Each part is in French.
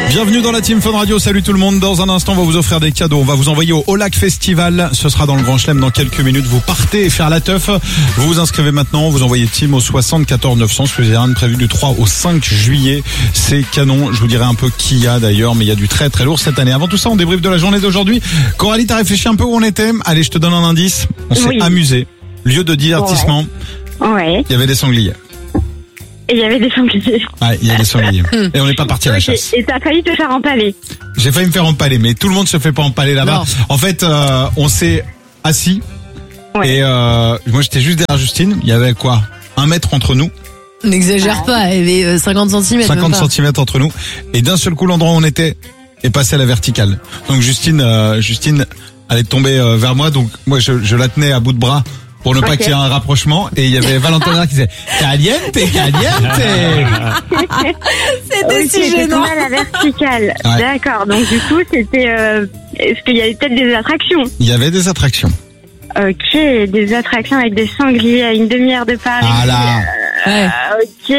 Bienvenue dans la Team Fun Radio, salut tout le monde. Dans un instant, on va vous offrir des cadeaux. On va vous envoyer au Olac Festival. Ce sera dans le Grand Chelem dans quelques minutes. Vous partez faire la teuf. Vous vous inscrivez maintenant. Vous envoyez Team au 74 900. Ce que j'ai rien de prévu du 3 au 5 juillet. C'est canon. Je vous dirai un peu qui y a d'ailleurs, mais il y a du très très lourd cette année. Avant tout ça, on débriefe de la journée d'aujourd'hui. Coralie, t'as réfléchi un peu où on était? Allez, je te donne un indice. On s'est amusé. Lieu de divertissement. Ouais. Il y avait des sangliers. Et il y avait des sangliers. Ouais, il y a des sangliers. Et on n'est pas parti à la chasse. Et t'as failli te faire empaler. J'ai failli me faire empaler, mais tout le monde se fait pas empaler là-bas. Non. En fait, on s'est assis. Ouais. Et moi, j'étais juste derrière Justine. Il y avait quoi? 1 mètre entre nous. N'exagère pas, il y avait 50 cm. 50 cm entre nous. Et d'un seul coup, l'endroit où on était est passé à la verticale. Donc Justine allait tomber vers moi. Donc moi, je la tenais à bout de bras pour ne pas qu'il y ait un rapprochement. Et il y avait Valentin qui disait caliente. C'était si gênant. À la verticale. Ouais. D'accord. Donc du coup, c'était. Est-ce qu'il y avait peut-être des attractions? Il y avait des attractions. Ok, des attractions avec des sangliers à une demi-heure de Paris. Ah là. Ok,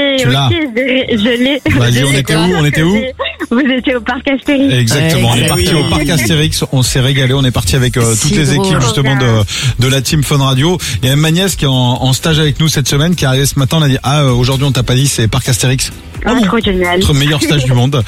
je l'ai. Vas-y, on était où? Vous étiez au parc Astérix. Exactement, on est parti au parc Astérix, on s'est régalé, on est parti avec toutes les équipes justement de la Team Fun Radio. Il y a même ma nièce qui est en stage avec nous cette semaine, qui est arrivée ce matin, on a dit aujourd'hui on t'a pas dit, c'est parc Astérix. Trop génial. Notre meilleur stage du monde.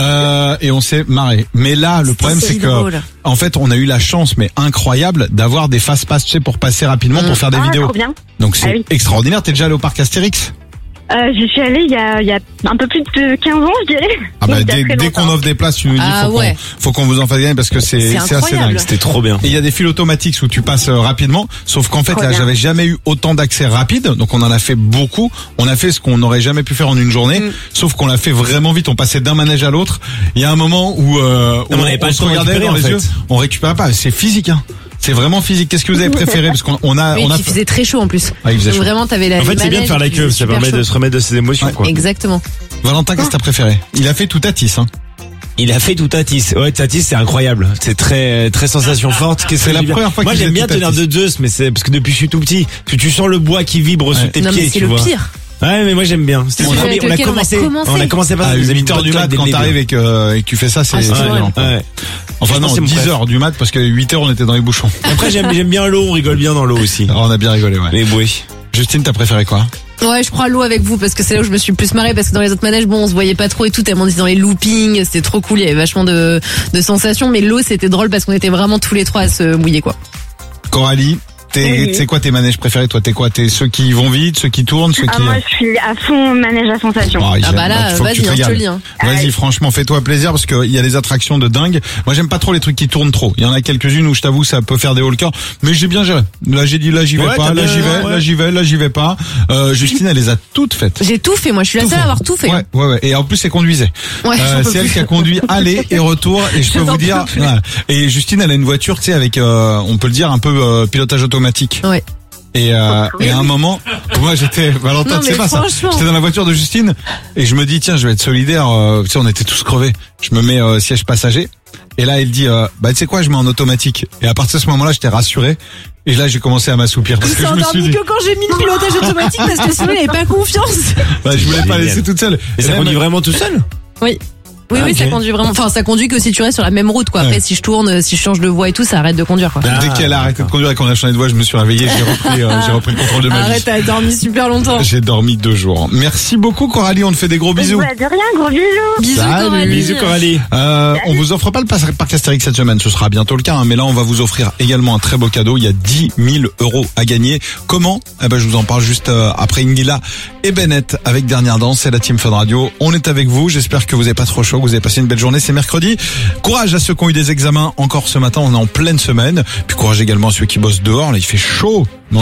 Et on s'est marré. Mais là, le problème c'est que en fait, on a eu la chance mais incroyable d'avoir des fast-pass, tu sais, pour passer rapidement pour faire des vidéos. Trop bien. Donc c'est extraordinaire. T'es déjà allé au parc Astérix? Je suis allée il y a un peu plus de 15 ans, je dirais. Ah bah dès qu'on offre des places, tu nous dis faut qu'on vous en fasse gagner parce que c'est assez dingue. C'était trop bien. Et il y a des fils automatiques où tu passes rapidement, sauf qu'en fait j'avais jamais eu autant d'accès rapide, donc on en a fait beaucoup. On a fait ce qu'on n'aurait jamais pu faire en une journée, sauf qu'on l'a fait vraiment vite. On passait d'un manège à l'autre. Il y a un moment où on se regardait dans les yeux, on récupérait pas. C'est physique, hein. C'est vraiment physique. Qu'est-ce que vous avez préféré? Parce qu'on a, il faisait très chaud en plus. Il faisait chaud. Vraiment, t'avais la. En fait, c'est bien de faire la queue. Ça permet de se remettre de ses émotions, quoi. Exactement. Valentin, qu'est-ce que t'as préféré? Il a fait tout Tatis, hein. Il a fait tout Tatis. Ouais, Tatis, c'est incroyable. C'est très, très sensation forte. C'est la première fois que moi, j'aime bien tenir de Zeus, mais c'est parce que depuis que je suis tout petit, tu sens le bois qui vibre sous tes pieds, tu vois. C'est le pire. Ouais, mais moi j'aime bien. On a commencé à 8h du mat quand t'arrives et que tu fais ça, c'est excellent. Enfin non, 10h du mat parce qu'à 8h on était dans les bouchons. Après j'aime bien l'eau, on rigole bien dans l'eau aussi. On a bien rigolé, ouais. Mais oui. Justine, t'as préféré quoi? Ouais, je crois l'eau avec vous parce que c'est là où je me suis le plus marrée parce que dans les autres manèges, on se voyait pas trop et tout, tellement on était dans les loopings, c'était trop cool, il y avait vachement de sensations, mais l'eau c'était drôle parce qu'on était vraiment tous les trois à se mouiller, quoi. Coralie, c'est quoi tes manèges préférés, toi? T'es quoi? T'es ceux qui vont vite, ceux qui tournent, ceux qui... Moi, je suis à fond manège à sensation. Bah là, vas-y, je te lis. Vas-y, franchement, fais-toi plaisir parce qu'il y a des attractions de dingue. Moi, j'aime pas trop les trucs qui tournent trop. Il y en a quelques-unes où je t'avoue, ça peut faire des haut le cœur. Mais j'ai bien géré. Là, j'ai dit, là, j'y vais pas. Là, j'y vais pas. Justine, elle les a toutes faites. J'ai tout fait. Moi, je suis la seule à avoir tout fait. Ouais. Et en plus, elle conduisait. C'est elle qui a conduit aller et retour. Et je peux vous dire, et Justine, elle a une voiture, tu sais, avec, on peut le dire, un peu pilotage automatique. Ouais. Et à un moment, moi Valentin, tu sais pas ça. J'étais dans la voiture de Justine et je me dis tiens, je vais être solidaire. Tu sais, on était tous crevés. Je me mets siège passager. Et là, il dit tu sais quoi, je mets en automatique. Et à partir de ce moment-là, j'étais rassuré. Et là, j'ai commencé à m'assoupir parce que je me suis dit que quand j'ai mis le pilotage automatique parce que sinon, il avait pas confiance. Je voulais pas laisser toute seule. Et ça conduit vraiment tout seul? Oui. Oui, ça conduit vraiment. Enfin, ça conduit que si tu restes sur la même route, quoi. Après, si je tourne, si je change de voie et tout, ça arrête de conduire, quoi. Dès qu'elle a arrêté de conduire et qu'on a changé de voie, je me suis réveillé, j'ai repris le contrôle de ma vie. Arrête, t'as dormi super longtemps. J'ai dormi 2 jours. Merci beaucoup, Coralie. On te fait des gros bisous. De rien, gros bisous. Bisous, Coralie. Bisous, Coralie. On vous offre pas le parc Astérix cette semaine. Ce sera bientôt le cas, hein, mais là, on va vous offrir également un très beau cadeau. Il y a 10 000 € à gagner. Comment? Je vous en parle juste après Ingila et Bennett avec Dernière Danse. C'est la Team Fun Radio. On est avec vous. J'espère que vous n'avez pas trop chaud, que vous avez passé une belle journée. C'est mercredi. Courage à ceux qui ont eu des examens encore ce matin. On est en pleine semaine. Puis courage également à ceux qui bossent dehors. Là, il fait chaud.